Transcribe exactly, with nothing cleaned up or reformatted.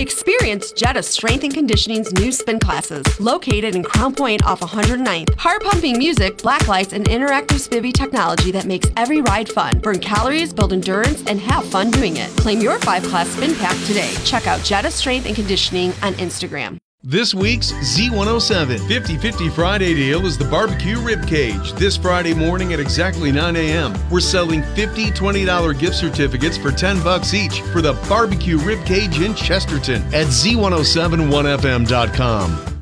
Experience Jetta Strength and Conditioning's new spin classes, located in Crown Point off one hundred ninth. Heart-pumping music, black lights, and interactive Spivvy technology that makes every ride fun. Burn calories, build endurance, and have fun doing it. Claim your five-class spin pack today. Check out Jetta Strength and Conditioning on Instagram. This week's Z one oh seven fifty fifty Friday deal is the barbecue rib cage. This Friday morning at exactly nine a.m. We're selling fifty twenty dollar gift certificates for ten bucks each for the barbecue rib cage in Chesterton at Z one oh seven one F M dot com.